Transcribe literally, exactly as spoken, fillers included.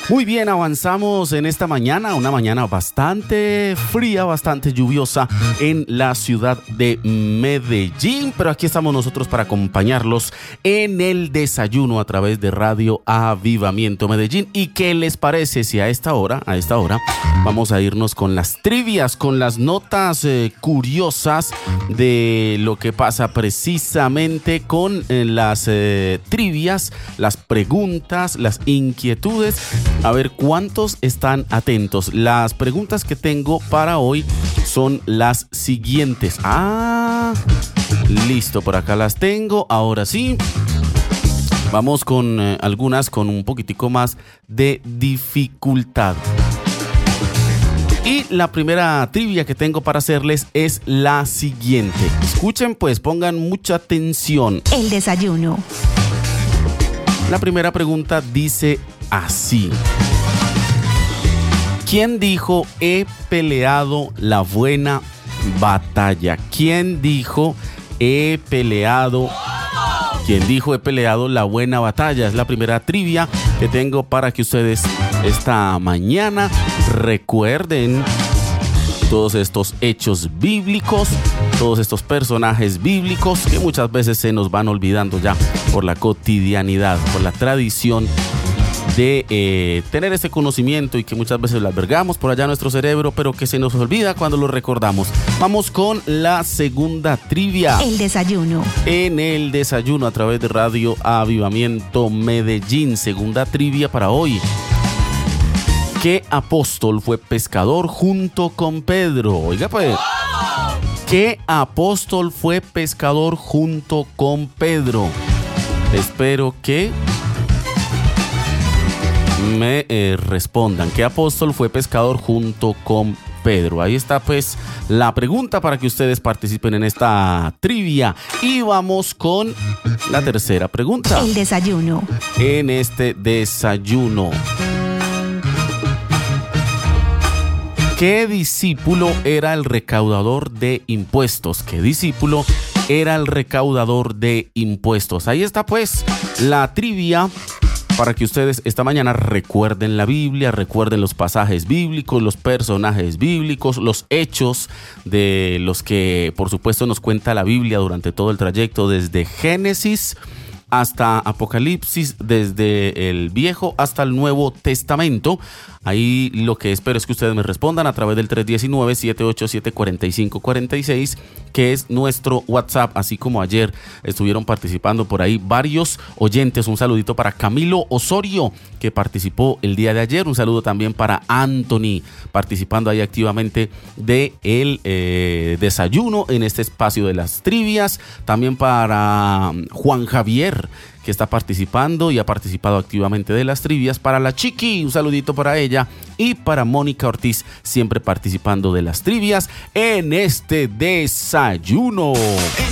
Muy bien, avanzamos en esta mañana, una mañana bastante fría, bastante lluviosa en la ciudad de Medellín, pero aquí estamos nosotros para acompañarlos en el desayuno a través de Radio Avivamiento Medellín. ¿Y qué les parece si a esta hora, a esta hora, vamos a irnos con las trivias, con las notas eh, curiosas de lo que pasa precisamente con eh, las eh, trivias, las preguntas, las inquietudes? A ver cuántos están atentos. Las preguntas que tengo para hoy son las siguientes. Ah, listo, por acá las tengo. Ahora sí, vamos con eh, algunas con un poquitico más de dificultad. Y la primera trivia que tengo para hacerles es la siguiente. Escuchen pues, pongan mucha atención. El desayuno. La primera pregunta dice así: ¿quién dijo he peleado la buena batalla? ¿Quién dijo he peleado? ¿Quién dijo he peleado la buena batalla? Es la primera trivia que tengo para que ustedes esta mañana recuerden todos estos hechos bíblicos, todos estos personajes bíblicos que muchas veces se nos van olvidando ya por la cotidianidad, por la tradición de eh, tener ese conocimiento y que muchas veces lo albergamos por allá en nuestro cerebro, pero que se nos olvida cuando lo recordamos. Vamos con la segunda trivia. El desayuno. En el desayuno a través de Radio Avivamiento Medellín. Segunda trivia para hoy. ¿Qué apóstol fue pescador junto con Pedro? Oiga pues. ¿Qué apóstol fue pescador junto con Pedro? Espero que me eh, respondan. ¿Qué apóstol fue pescador junto con Pedro? Ahí está pues la pregunta para que ustedes participen en esta trivia. Y vamos con la tercera pregunta. El desayuno. En este desayuno, ¿qué discípulo era el recaudador de impuestos? ¿Qué discípulo era el recaudador de impuestos? Ahí está pues la trivia para que ustedes esta mañana recuerden la Biblia, recuerden los pasajes bíblicos, los personajes bíblicos, los hechos de los que por supuesto nos cuenta la Biblia durante todo el trayecto, desde Génesis hasta Apocalipsis, desde el Viejo hasta el Nuevo Testamento. Ahí lo que espero es que ustedes me respondan a través del tres uno nueve, siete ocho siete, cuatro cinco cuatro seis, que es nuestro WhatsApp, así como ayer estuvieron participando por ahí varios oyentes. Un saludito para Camilo Osorio, que participó el día de ayer. Un saludo también para Anthony, participando ahí activamente de el eh, desayuno en este espacio de las trivias. También para Juan Javier, que está participando y ha participado activamente de las trivias. Para la Chiqui, un saludito para ella. Y para Mónica Ortiz, siempre participando de las trivias en este desayuno.